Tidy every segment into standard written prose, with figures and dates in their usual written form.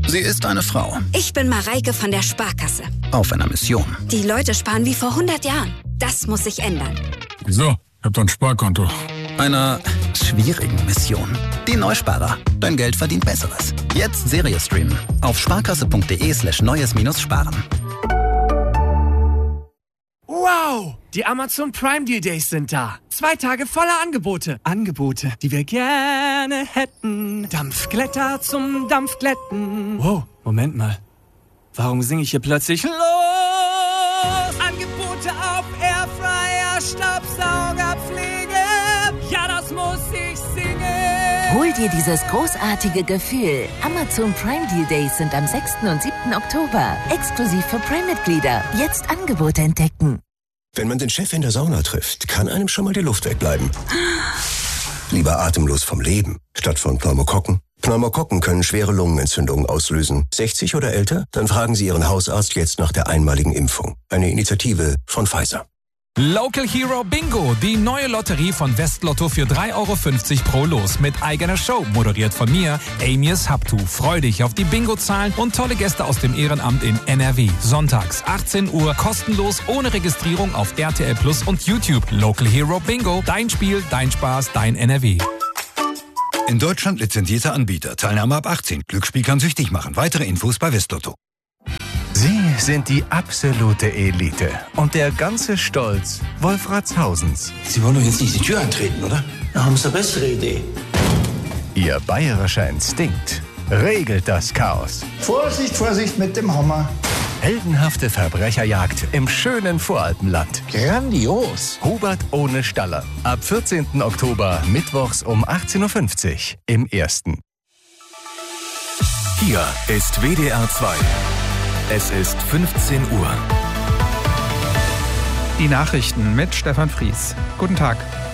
Sie ist eine Frau. Ich bin Mareike von der Sparkasse. Auf einer Mission. Die Leute sparen wie vor 100 Jahren. Das muss sich ändern. Wieso? Ich hab doch ein Sparkonto. Einer schwierigen Mission. Die Neusparer. Dein Geld verdient Besseres. Jetzt Serie streamen. Auf sparkasse.de/neues-sparen. Wow! Die Amazon Prime Deal Days sind da. 2 Tage voller Angebote. Angebote, die wir gerne hätten. Dampfglätter zum Dampfglätten. Wow, Moment mal. Warum singe ich hier plötzlich los? Angebote auf Airfryer, Staubsaugerpflege. Ja, das muss ich singen. Hol dir dieses großartige Gefühl. Amazon Prime Deal Days sind am 6. und 7. Oktober. Exklusiv für Prime-Mitglieder. Jetzt Angebote entdecken. Wenn man den Chef in der Sauna trifft, kann einem schon mal die Luft wegbleiben. Lieber atemlos vom Leben, statt von Pneumokokken. Pneumokokken können schwere Lungenentzündungen auslösen. 60 oder älter? Dann fragen Sie Ihren Hausarzt jetzt nach der einmaligen Impfung. Eine Initiative von Pfizer. Local Hero Bingo, die neue Lotterie von Westlotto für 3,50 € pro Los mit eigener Show, moderiert von mir, Amias Haptu. Freu dich auf die Bingo-Zahlen und tolle Gäste aus dem Ehrenamt in NRW. Sonntags, 18 Uhr, kostenlos, ohne Registrierung auf RTL Plus und YouTube. Local Hero Bingo, dein Spiel, dein Spaß, dein NRW. In Deutschland lizenzierter Anbieter. Teilnahme ab 18. Glücksspiel kann süchtig machen. Weitere Infos bei Westlotto. Sie sind die absolute Elite. Und der ganze Stolz Wolfratshausens. Sie wollen doch jetzt nicht die Tür eintreten, oder? Da haben Sie eine bessere Idee. Ihr bayerischer Instinkt regelt das Chaos. Vorsicht, Vorsicht mit dem Hammer. Heldenhafte Verbrecherjagd im schönen Voralpenland. Grandios. Hubert ohne Staller. Ab 14. Oktober, mittwochs um 18.50 Uhr im Ersten. Hier ist WDR 2. Es ist 15 Uhr. Die Nachrichten mit Stefan Fries. Guten Tag.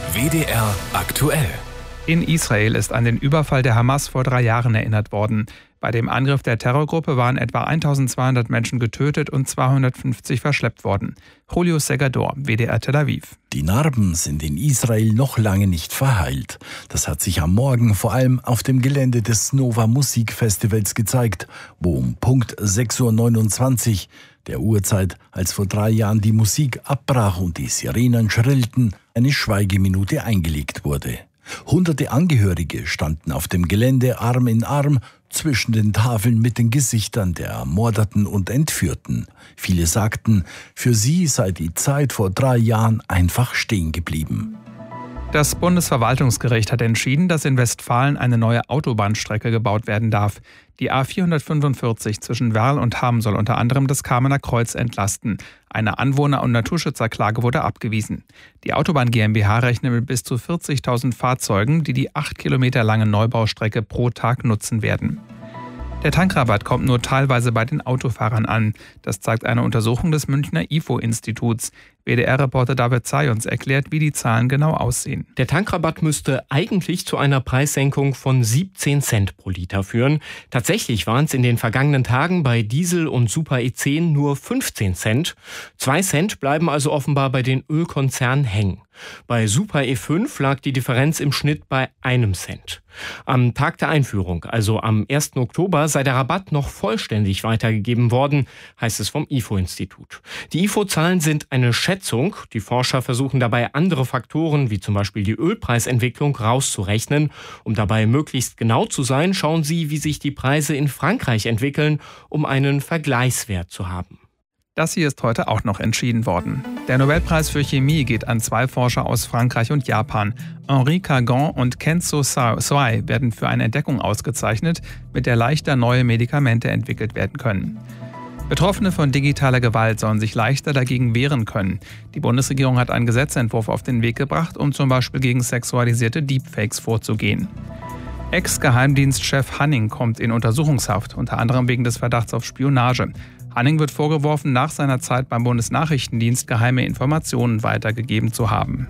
WDR aktuell. In Israel ist an den Überfall der Hamas vor 3 Jahren erinnert worden. Bei dem Angriff der Terrorgruppe waren etwa 1200 Menschen getötet und 250 verschleppt worden. Julio Segador, WDR Tel Aviv. Die Narben sind in Israel noch lange nicht verheilt. Das hat sich am Morgen vor allem auf dem Gelände des Nova Musikfestivals gezeigt, wo um Punkt 6:29 Uhr, der Uhrzeit, als vor 3 Jahren die Musik abbrach und die Sirenen schrillten, eine Schweigeminute eingelegt wurde. Hunderte Angehörige standen auf dem Gelände Arm in Arm zwischen den Tafeln mit den Gesichtern der Ermordeten und Entführten. Viele sagten, für sie sei die Zeit vor 3 Jahren einfach stehen geblieben. Das Bundesverwaltungsgericht hat entschieden, dass in Westfalen eine neue Autobahnstrecke gebaut werden darf. Die A445 zwischen Werl und Hamm soll unter anderem das Kamener Kreuz entlasten. Eine Anwohner- und Naturschützerklage wurde abgewiesen. Die Autobahn GmbH rechnet mit bis zu 40.000 Fahrzeugen, die die 8 Kilometer lange Neubaustrecke pro Tag nutzen werden. Der Tankrabatt kommt nur teilweise bei den Autofahrern an. Das zeigt eine Untersuchung des Münchner IFO-Instituts. WDR-Reporter David Zayons erklärt, wie die Zahlen genau aussehen. Der Tankrabatt müsste eigentlich zu einer Preissenkung von 17 Cent pro Liter führen. Tatsächlich waren es in den vergangenen Tagen bei Diesel und Super E10 nur 15 Cent. 2 Cent bleiben also offenbar bei den Ölkonzernen hängen. Bei Super E5 lag die Differenz im Schnitt bei 1 Cent. Am Tag der Einführung, also am 1. Oktober, sei der Rabatt noch vollständig weitergegeben worden, heißt es vom IFO-Institut. Die IFO-Zahlen sind eine Schätzung. Die Forscher versuchen dabei andere Faktoren, wie zum Beispiel die Ölpreisentwicklung, rauszurechnen. Um dabei möglichst genau zu sein, schauen sie, wie sich die Preise in Frankreich entwickeln, um einen Vergleichswert zu haben. Das hier ist heute auch noch entschieden worden. Der Nobelpreis für Chemie geht an 2 Forscher aus Frankreich und Japan. Henri Kagan und Kenzo Swai werden für eine Entdeckung ausgezeichnet, mit der leichter neue Medikamente entwickelt werden können. Betroffene von digitaler Gewalt sollen sich leichter dagegen wehren können. Die Bundesregierung hat einen Gesetzentwurf auf den Weg gebracht, um zum Beispiel gegen sexualisierte Deepfakes vorzugehen. Ex-Geheimdienstchef Hanning kommt in Untersuchungshaft, unter anderem wegen des Verdachts auf Spionage. Hanning wird vorgeworfen, nach seiner Zeit beim Bundesnachrichtendienst geheime Informationen weitergegeben zu haben.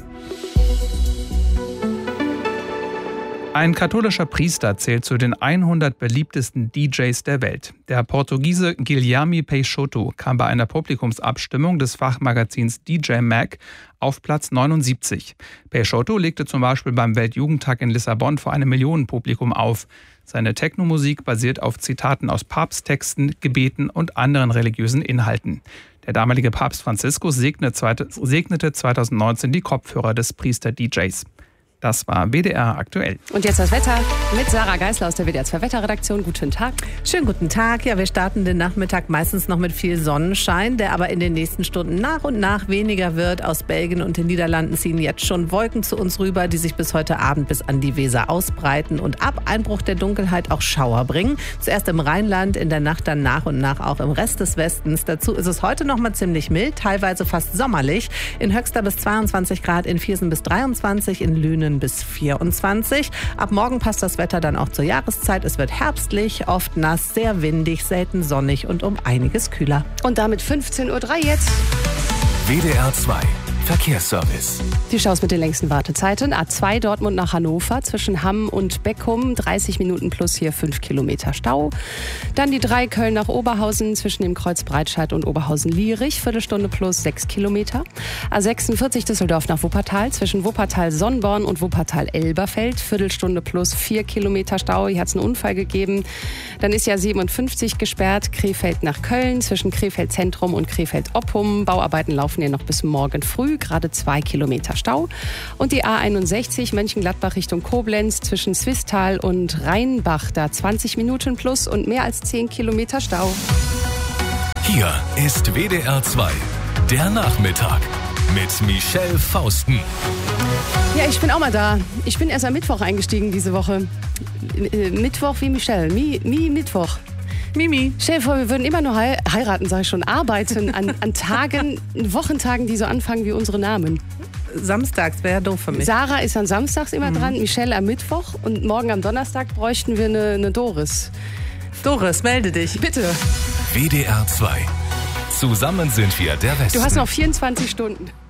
Ein katholischer Priester zählt zu den 100 beliebtesten DJs der Welt. Der Portugiese Guilherme Peixoto kam bei einer Publikumsabstimmung des Fachmagazins DJ Mag auf Platz 79. Peixoto legte zum Beispiel beim Weltjugendtag in Lissabon vor einem Millionenpublikum auf. Seine Techno-Musik basiert auf Zitaten aus Papsttexten, Gebeten und anderen religiösen Inhalten. Der damalige Papst Franziskus segnete 2019 die Kopfhörer des Priester-DJs. Das war WDR aktuell. Und jetzt das Wetter mit Sarah Geisler aus der WDR 2 Wetterredaktion. Guten Tag. Schönen guten Tag. Ja, wir starten den Nachmittag meistens noch mit viel Sonnenschein, der aber in den nächsten Stunden nach und nach weniger wird. Aus Belgien und den Niederlanden ziehen jetzt schon Wolken zu uns rüber, die sich bis heute Abend bis an die Weser ausbreiten und ab Einbruch der Dunkelheit auch Schauer bringen. Zuerst im Rheinland, in der Nacht dann nach und nach auch im Rest des Westens. Dazu ist es heute noch mal ziemlich mild, teilweise fast sommerlich. In Höxter bis 22 Grad, in Viersen bis 23, in Lünen bis 24. Ab morgen passt das Wetter dann auch zur Jahreszeit. Es wird herbstlich, oft nass, sehr windig, selten sonnig und um einiges kühler. Und damit 15:03 Uhr jetzt. WDR 2 Verkehrsservice. Die Staus mit den längsten Wartezeiten. A2 Dortmund nach Hannover zwischen Hamm und Beckum. 30 Minuten plus hier 5 Kilometer Stau. Dann die 3 Köln nach Oberhausen zwischen dem Kreuz Breitscheid und Oberhausen-Lierich. Viertelstunde plus 6 Kilometer. A46 Düsseldorf nach Wuppertal zwischen Wuppertal-Sonnborn und Wuppertal-Elberfeld. Viertelstunde plus 4 Kilometer Stau. Hier hat es einen Unfall gegeben. Dann ist ja 57 gesperrt. Krefeld nach Köln zwischen Krefeld Zentrum und Krefeld Oppum. Bauarbeiten laufen hier noch bis morgen früh. Gerade 2 Kilometer Stau. Und die A61 Mönchengladbach Richtung Koblenz zwischen Zwistal und Rheinbach. Da 20 Minuten plus und mehr als 10 Kilometer Stau. Hier ist WDR 2, der Nachmittag mit Michelle Fausten. Ja, ich bin auch mal da. Ich bin erst am Mittwoch eingestiegen diese Woche. Mittwoch wie Michelle. Mittwoch. Mimi. Stell dir vor, wir würden immer nur heiraten, sage ich schon, arbeiten an Tagen, Wochentagen, die so anfangen wie unsere Namen. Samstags wäre ja doof für mich. Sarah ist an Samstags immer dran, Michelle am Mittwoch und morgen am Donnerstag bräuchten wir eine Doris. Doris, melde dich. Bitte. WDR 2. Zusammen sind wir der Westen. Du hast noch 24 Stunden.